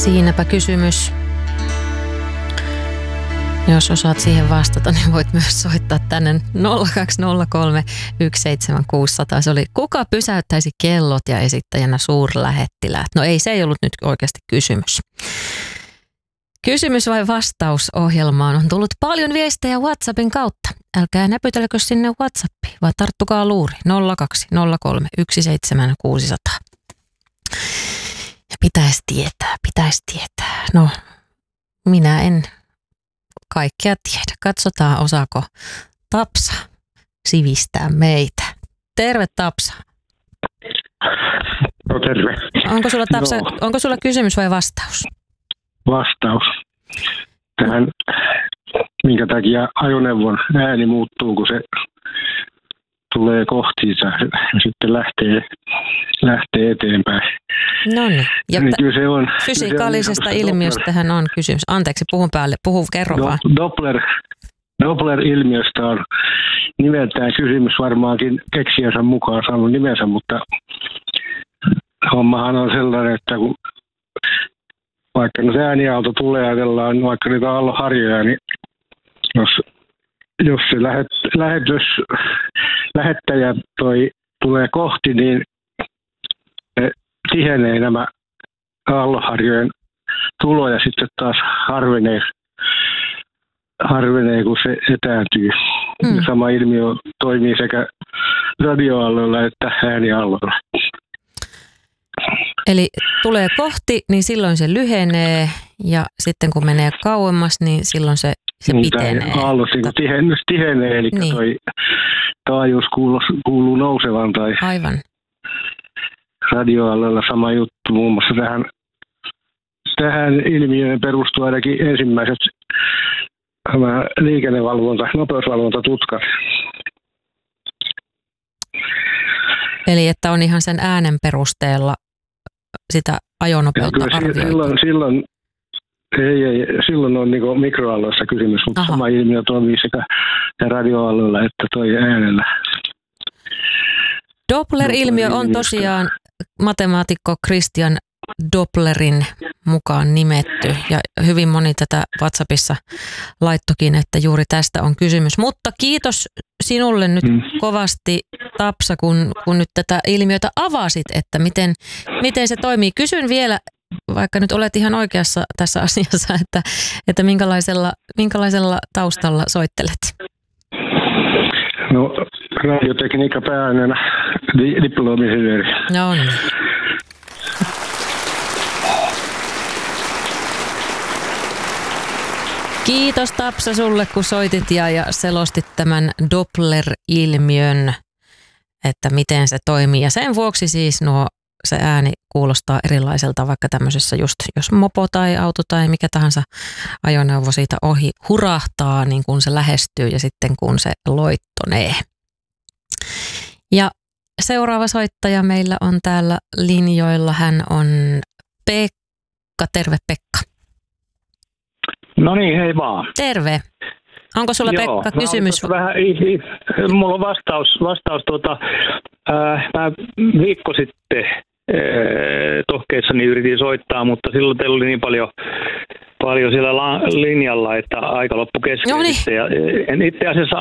Siinäpä kysymys. Jos osaat siihen vastata, niin voit myös soittaa tänne 0203 17600. Se oli kuka pysäyttäisi kellot ja esittäjänä suurlähettiläät. No ei, se ei ollut nyt oikeasti kysymys. Kysymys vai vastaus ohjelmaan on tullut paljon viestejä WhatsAppin kautta. Älkää näpytelkö sinne WhatsAppiin, vaan tarttukaa luuri 0203 17600. Ja pitäisi tietää. No, minä en kaikkea tiedä. Katsotaan, osaako Tapsa sivistää meitä. Terve Tapsa. No terve. Onko sulla, Tapsa, onko sulla kysymys vai vastaus? Vastaus. Tähän, minkä takia ajoneuvon ääni muuttuu, kun se tulee kohtiinsa ja sitten lähtee eteenpäin. No niin. Ja niin kyllä se on, fysikaalisesta ilmiöstähän on kysymys. Anteeksi, kerro vaan. Doppler-ilmiöstä on nimeltään kysymys, varmaankin keksijänsä mukaan saanut nimensä, mutta hommahan on sellainen, että kun vaikka nyt ääniaalto tulee, ajatellaan vaikka niitä aallonharjoja, niin jos se lähettäjä tulee kohti, niin ne tihenee nämä aallonharjojen tulo ja sitten taas harvenee kun se etääntyy. Ja sama ilmiö toimii sekä radioaalloilla että ääniaalloilla. Eli tulee kohti, niin silloin se lyhenee ja sitten kun menee kauemmas, niin silloin se pitenee. Aallot tihenee, eli niin. Toi taajuus kuuluu nousevan tai aivan. Radioaalloilla sama juttu. Muun muassa tähän ilmiöön perustuu ainakin ensimmäiset nopeusvalvontatutkat. Eli että on ihan sen äänen perusteella sitä ajonopeutta arvioitu. Silloin on niin mikroaalloissa kysymys, mutta sama ilmiö toimii sekä radioaalloilla että toi äänellä. Doppler-ilmiö on tosiaan matemaatikko Christian Dopplerin mukaan nimetty ja hyvin moni tätä WhatsAppissa laittokin, että juuri tästä on kysymys. Mutta kiitos sinulle nyt kovasti Tapsa, kun nyt tätä ilmiötä avasit, että miten se toimii. Kysyn vielä, vaikka nyt olet ihan oikeassa tässä asiassa, että minkälaisella taustalla soittelet? No, radiotekniikka pääaineena diplomi-insinööri. No niin. Kiitos Tapsa sulle, kun soitit ja selostit tämän Doppler-ilmiön, että miten se toimii. Ja sen vuoksi siis se ääni kuulostaa erilaiselta, vaikka tämmöisessä just, jos mopo tai auto tai mikä tahansa ajoneuvo siitä ohi hurahtaa, niin kun se lähestyy ja sitten kun se loittonee. Ja seuraava soittaja meillä on täällä linjoilla. Hän on Pekka. Terve Pekka. No niin, hei vaan. Terve. Onko sulla Pekka kysymys? Mulla on vastaus. Mä viikko sitten tohkeissani yritin soittaa, mutta silloin teillä oli niin paljon siellä linjalla, että aika loppu kesken. Ja en itse asiassa